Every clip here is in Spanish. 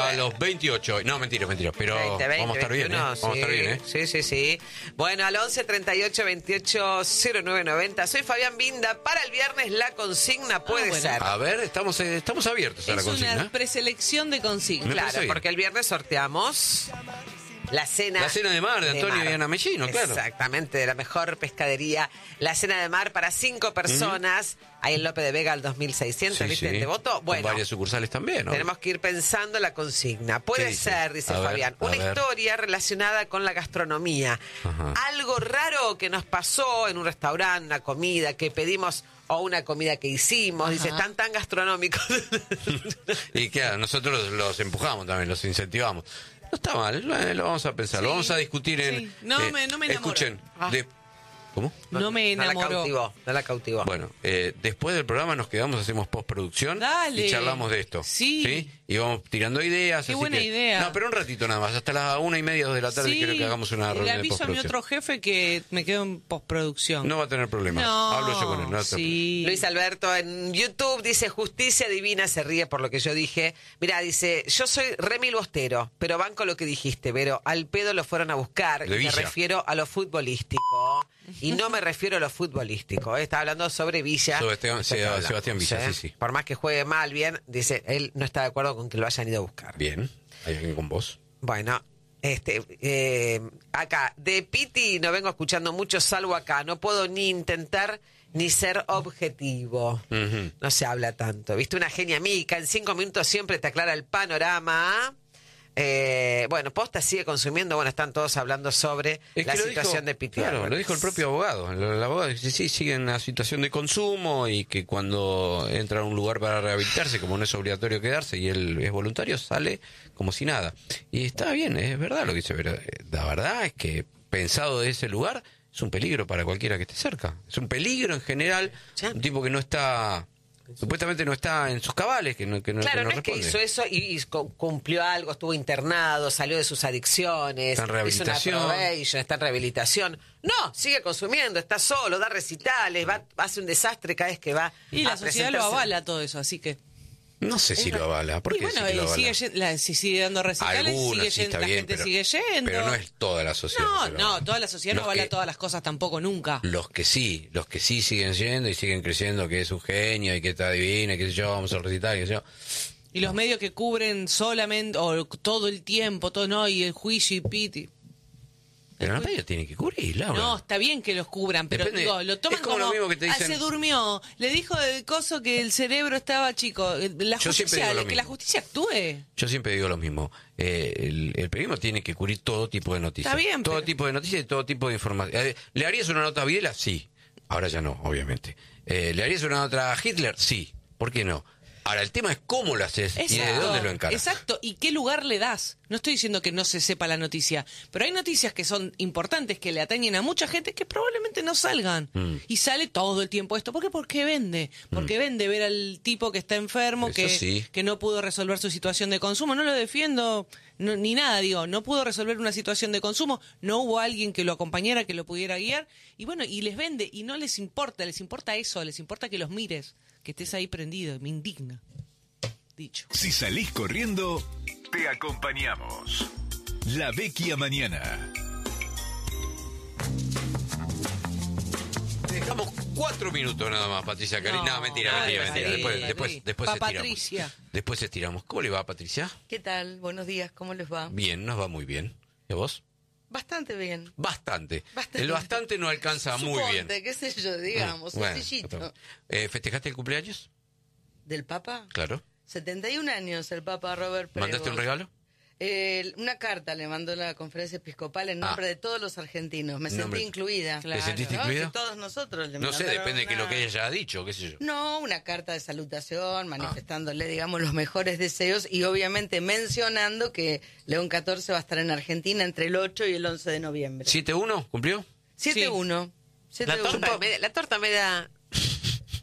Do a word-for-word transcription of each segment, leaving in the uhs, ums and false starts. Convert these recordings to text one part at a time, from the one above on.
a los veintiocho. No, mentira, mentira. Pero veinte, veinte, vamos a estar bien, ¿eh? veintiuno, Vamos a estar sí, bien, ¿eh? Sí, sí, sí. Bueno, al once treinta y ocho veintiocho cero nueve noventa. Soy Fabián Binda. Para el viernes la consigna puede bueno. ser. A ver, estamos, eh, estamos abiertos a la Es consigna. una preselección de consignas. Me Claro, parece bien. porque el viernes sorteamos la cena. La cena de mar de Antonio mar. y Ana Mellino, claro. Exactamente, de la mejor pescadería. La cena de mar para cinco personas. Ahí en Lope de Vega al dos mil seiscientos, Sí, ¿viste? sí. ¿Te voto? Bueno. Con varias sucursales también, ¿no? Tenemos que ir pensando la consigna. Puede ¿Qué dice? ser, dice A ver, Fabián, a una ver. historia relacionada con la gastronomía. Ajá. Algo raro que nos pasó en un restaurante, una comida que pedimos o una comida que hicimos. Dice, están tan gastronómicos. Y claro, nosotros los empujamos también, los incentivamos. No está mal, lo, lo vamos a pensar, lo Sí, vamos a discutir en... sí. No me- no me enamoró. Escuchen, Ah. de- ¿cómo? No me No la enamoró. cautivó, no la cautivó. Bueno, eh, después del programa nos quedamos, hacemos postproducción Dale. y charlamos de esto. Sí. Y vamos tirando ideas. Qué así buena que- idea. No, pero un ratito nada más, hasta las una y media de la tarde Sí, quiero que hagamos una le reunión de aviso a mi postproducción. otro jefe que me quedo en postproducción. No va a tener problemas. No, Hablo yo con él. No te- sí. Luis Alberto en YouTube dice, justicia divina, se ríe por lo que yo dije. Mirá, dice, yo soy Remil Bostero, pero banco lo que dijiste, pero al pedo lo fueron a buscar. De Y me Villa. refiero a lo futbolístico. Y no me refiero a lo futbolístico. ¿eh? Está hablando sobre Villa. Sobre Esteban- Esto que Seba- hablamos, Sebastián Villa, ¿eh? sí, sí. Por más que juegue mal, bien, dice, él no está de acuerdo con que lo hayan ido a buscar. Bien, hay alguien con vos. Bueno, este, eh, acá, de Piti no vengo escuchando mucho, salvo acá. No puedo ni intentar ni ser objetivo. Ujú. No se habla tanto. ¿Viste? Una genia mica, en cinco minutos siempre te aclara el panorama. Eh, bueno, Posta sigue consumiendo, bueno, están todos hablando sobre Es la que lo situación dijo- de Piti. Claro, Álvarez. lo dijo el propio abogado. El, el abogado dice, sí, sigue en la situación de consumo y que cuando entra a un lugar para rehabilitarse, como no es obligatorio quedarse y él es voluntario, sale como si nada. Y está bien, es verdad lo que dice, pero eh, la verdad es que pensado de ese lugar, es un peligro para cualquiera que esté cerca. Es un peligro en general, Sí. un tipo que no está, supuestamente no está en sus cabales, que no, que no, Claro, que no, no es que responde. hizo eso y, y cu- cumplió algo, estuvo internado, salió de sus adicciones, Está en rehabilitación. hizo una probation, está en rehabilitación. No, sigue consumiendo, está solo, da recitales, va, hace un desastre cada vez que va Y a la sociedad lo presentarse. avala todo eso, así que... No sé si lo avala. ¿Por Y qué bueno, sí que lo eh, avala? sigue, yen- la- si sigue dando recitales, Algunas, sigue sí, yen- está la bien, gente pero- sigue yendo. Pero no es toda la sociedad. No, que lo no, avala. toda la sociedad no Los avala que- todas las cosas tampoco nunca. Los que sí, los que sí siguen yendo y siguen creyendo que es un genio y que está divino y que sé yo, vamos a recitar y qué sé yo. Y los medios que cubren solamente, o todo el tiempo, todo, no, y el juicio y piti. Pero la media tiene que cubrir, Laura. No, está bien que los cubran, pero Depende- digo, lo toman es como lo mismo que te "Ah, dicen- se durmió, le dijo del coso que el cerebro estaba chico. La Yo siempre justicia, digo lo que la mismo. justicia actúe. Yo siempre digo lo mismo. Eh, el, el periodismo tiene que cubrir todo tipo de noticias. Está bien, Todo pero- tipo de noticias y todo tipo de información. Eh, ¿Le harías una nota a Videla? Sí. Ahora ya no, obviamente. Eh, ¿Le harías una nota a Hitler? Sí. ¿Por qué no? Ahora, el tema es cómo lo haces y de dónde lo encaras. Exacto, y qué lugar le das. No estoy diciendo que no se sepa la noticia, pero hay noticias que son importantes, que le atañen a mucha gente, que probablemente no salgan. Mm. Y sale todo el tiempo esto. ¿Por qué? Porque vende. Porque vende ver al tipo que está enfermo, Eso que, sí. que no pudo resolver su situación de consumo. No lo defiendo no- ni nada, digo. No pudo resolver una situación de consumo, no hubo alguien que lo acompañara, que lo pudiera guiar. Y bueno, y les vende, y no les importa, les importa eso, les importa que los mires, que estés ahí prendido. Me indigna. Dicho. Si salís corriendo, te acompañamos. La Vecchia Mañana. Dejamos cuatro minutos nada más, Patricia Carín. No, No, mentira, no, mentira, no, mentira. sí, Después, sí. después, después Pa' estiramos. Patricia. Después estiramos. ¿Cómo le va, Patricia? ¿Qué tal? Buenos días, ¿cómo les va? Bien, nos va muy bien. ¿Y a vos? Bastante bien. Bastante. Bastante. El bastante no alcanza muy bien. Suponte, qué sé yo, digamos, Bueno, sencillito. eh, ¿Festejaste el cumpleaños? ¿Del Papa? Claro. setenta y un años el Papa Robert Prevost. ¿Mandaste un regalo? Eh, una carta le mandó la conferencia episcopal en nombre Ah. de todos los argentinos. Me En nombre- sentí incluida. Claro. ¿Te sentiste ¿No? incluida? Que todos nosotros le No sé, mandaron depende de que una- lo que ella haya dicho, qué sé yo. No, una carta de salutación, manifestándole, digamos, los mejores deseos y obviamente mencionando que León catorce va a estar en Argentina entre el ocho y el once de noviembre. ¿siete uno? ¿Cumplió? siete uno. La torta, media, la torta media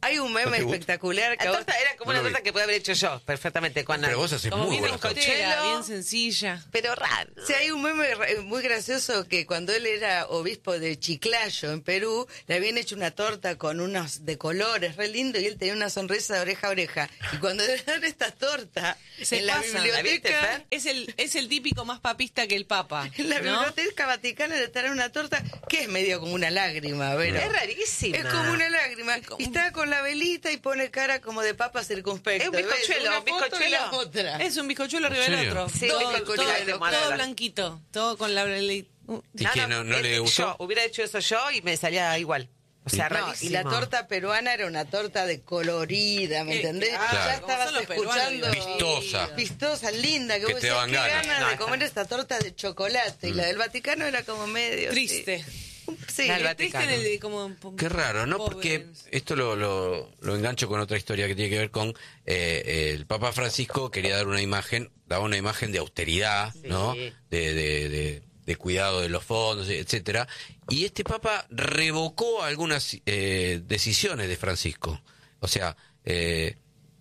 Hay un meme ¿No te gusta? espectacular que La a vos- torta era como No una lo vi. torta que puede haber hecho yo perfectamente con Pero vos haces Como muy bien buenas tortas. bizcochera, bizcochero. bien sencilla. pero raro. Sí, hay un meme re- muy gracioso que cuando él era obispo de Chiclayo, en Perú, le habían hecho una torta con unos de colores re lindo y él tenía una sonrisa de oreja a oreja. Y cuando le dan esta torta Se en la pasan. ¿La viste, biblioteca, Fer? Es el, es el típico más papista que el Papa. en la ¿no? biblioteca vaticana le traen una torta que es medio como una lágrima, ¿verdad? Es rarísima. Es como una lágrima. Y está con la velita y pone cara como de papa circunspecto. Es un bizcochuelo, ¿Ves? un Una foto y la bizcochuelo. otra. Es un bizcochuelo arriba del serio? otro. Sí, todo, bizcochuelo todo- de todo moda. blanquito. Todo con la... ¿Y que no, no es- le gustó? Yo hubiera hecho eso yo y me salía igual. O sea, No, y rarísimo. la torta peruana era una torta de colorida, ¿me Eh, entendés? claro. Ya Como estabas son los peruanos, escuchando. Vistosa. Vistosa, linda, que, Que vos te decías, daban qué ganas. ganas No, de esta- comer esta torta de chocolate. Y la del Vaticano era como medio... Triste. Sí, sí. La del Triste en Vaticano. el, como, Qué raro, ¿no? Porque pobres. esto lo, lo, lo engancho con otra historia que tiene que ver con eh, el Papa Francisco quería dar una imagen, daba una imagen de austeridad, ¿no? De, de, de, de cuidado de los fondos, etcétera. Y este Papa revocó algunas eh, decisiones de Francisco. O sea, eh,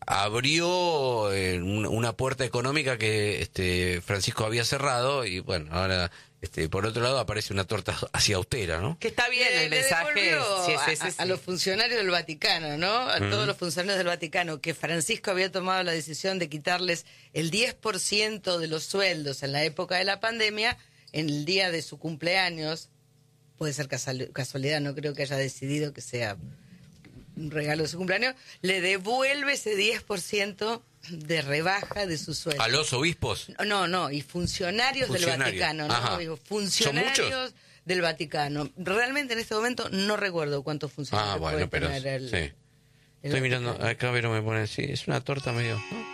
abrió eh, un- una puerta económica que este Francisco había cerrado y bueno, ahora este por otro lado aparece una torta así austera, ¿no? Que está bien Le- el le mensaje. devolvió Sí, sí, a, sí, a- sí. a los funcionarios del Vaticano, ¿no? A todos los funcionarios del Vaticano, que Francisco había tomado la decisión de quitarles el diez por ciento de los sueldos en la época de la pandemia, en el día de su cumpleaños. Puede ser casal- casualidad, no creo que haya decidido que sea un regalo de su cumpleaños. Le devuelve ese diez por ciento de rebaja de su sueldo. A los obispos. No, no, y funcionarios, del Funcionarios. Vaticano, ¿no? Ajá. Digo, ¿Son funcionarios muchos? del Vaticano. Realmente en este momento no recuerdo cuántos funcionarios Ah, bueno, puede pero tener el, sí. el Estoy mirando Vaticano. acá, pero me ponen, sí, es una torta medio, ¿no?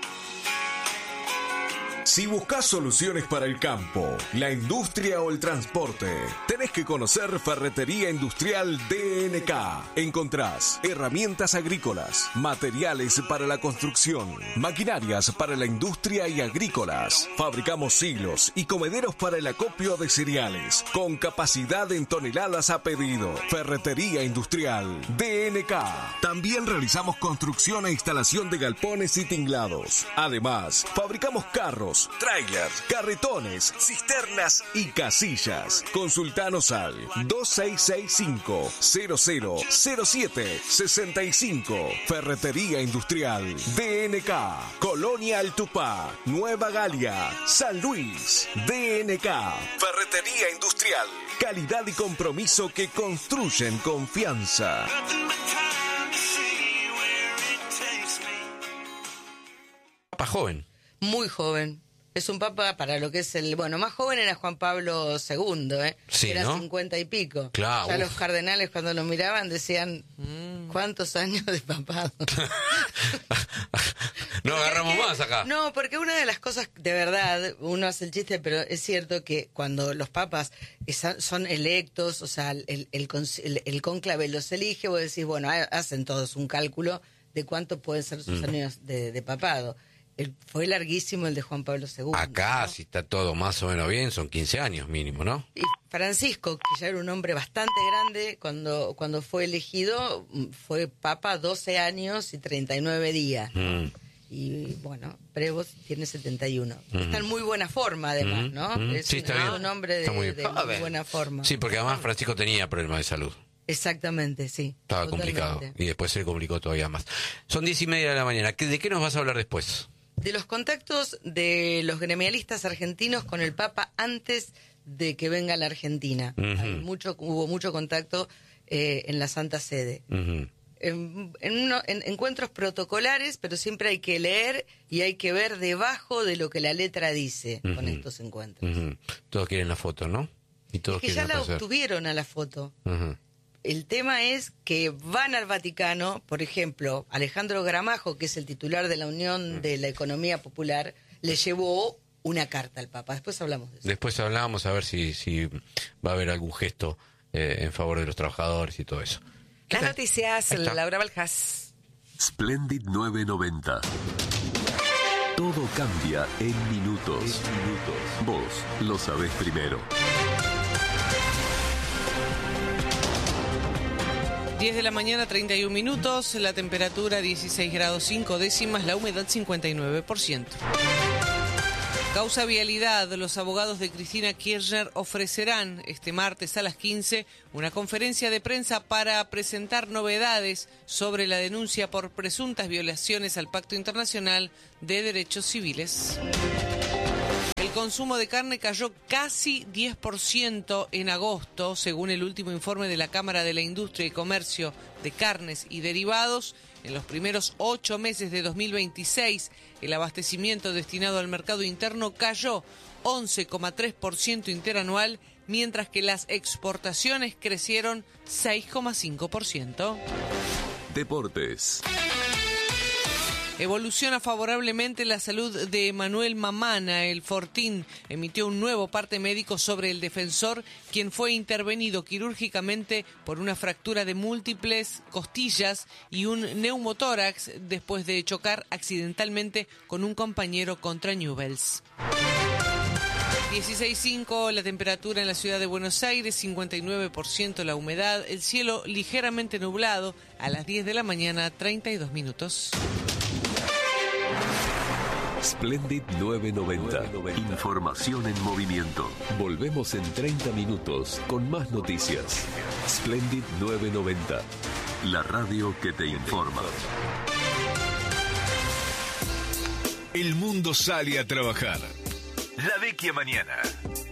Si buscas soluciones para el campo, la industria o el transporte, tenés que conocer Ferretería Industrial D N K. Encontrás herramientas agrícolas, materiales para la construcción, maquinarias para la industria y agrícolas. Fabricamos siglos y comederos para el acopio de cereales, con capacidad en toneladas a pedido. Ferretería Industrial D N K. También realizamos construcción e instalación de galpones y tinglados. Además, fabricamos carros, trailers, carretones, cisternas y casillas. Consultanos al dos seis seis cinco, cero cero cero siete seis cinco. Ferretería Industrial D N K. Colonia El Tupá, Nueva Galia, San Luis. D N K. Ferretería Industrial. Calidad y compromiso que construyen confianza. Papa joven. Muy joven. Es un papa para lo que es el... Bueno, más joven era Juan Pablo segundo, ¿eh? Sí, Era ¿no? cincuenta y pico. Claro, Ya uf. los cardenales cuando lo miraban decían, Mm. ¿cuántos años de papado? No agarramos más acá. No, porque una de las cosas, de verdad, uno hace el chiste, pero es cierto que cuando los papas esa- son electos, o sea, el, el, cons- el- el cónclave los elige, vos decís, bueno, ha- hacen todos un cálculo de cuánto pueden ser sus Mm. años de, de papado. El- fue larguísimo el de Juan Pablo segundo. Acá, ¿no? si está todo más o menos bien, son quince años mínimo, ¿no? Y Francisco, que ya era un hombre bastante grande, cuando, cuando fue elegido, mm, fue papa doce años y treinta y nueve días. Mm. Y bueno, Prevost tiene setenta y uno. Está en muy buena forma, además, Mm, ¿no? mm. Es Sí, un, está bien. un hombre de, Está muy de bien. muy Joven. buena forma. Sí, porque además Francisco tenía problemas de salud. Exactamente, sí. Estaba totalmente. complicado. Y después se le complicó todavía más. Son diez y media de la mañana. ¿Qué- ¿De qué nos vas a hablar después? De los contactos de los gremialistas argentinos con el Papa antes de que venga a la Argentina. Ujú. Hay mucho, hubo mucho contacto eh, en la Santa Sede. Ujú. En, en uno- en encuentros protocolares, pero siempre hay que leer y hay que ver debajo de lo que la letra dice con Ujú. estos encuentros. Ujú. Todos quieren la foto, ¿no? Y todos Es que ya quieren la aparecer. obtuvieron a la foto. Ujú. El tema es que van al Vaticano, por ejemplo, Alejandro Gramajo, que es el titular de la Unión de la Economía Popular, le llevó una carta al Papa. Después hablamos de eso. Después hablamos a ver si, si va a haber algún gesto eh, en favor de los trabajadores y todo eso. Las noticias, Ahí está. Laura Baljas. Splendid nueve noventa. Todo cambia en minutos. Minutos. Vos lo sabés primero. diez de la mañana, treinta y un minutos, la temperatura dieciséis grados cinco décimas, la humedad cincuenta y nueve por ciento. Causa vialidad. Los abogados de Cristina Kirchner ofrecerán este martes a las quince una conferencia de prensa para presentar novedades sobre la denuncia por presuntas violaciones al Pacto Internacional de Derechos Civiles. El consumo de carne cayó casi diez por ciento en agosto, según el último informe de la Cámara de la Industria y Comercio de Carnes y Derivados. En los primeros ocho meses de dos mil veintiséis, el abastecimiento destinado al mercado interno cayó once coma tres por ciento interanual, mientras que las exportaciones crecieron seis coma cinco por ciento. Deportes. Evoluciona favorablemente la salud de Manuel Mamana. El Fortín emitió un nuevo parte médico sobre el defensor, quien fue intervenido quirúrgicamente por una fractura de múltiples costillas y un neumotórax después de chocar accidentalmente con un compañero contra Newell's. dieciséis coma cinco la temperatura en la ciudad de Buenos Aires, cincuenta y nueve por ciento la humedad, el cielo ligeramente nublado a las diez de la mañana, treinta y dos minutos. Splendid novecientos noventa. Información en movimiento. Volvemos en treinta minutos con más noticias. Splendid novecientos noventa. La radio que te informa. El mundo sale a trabajar. La Vecchia Mañana.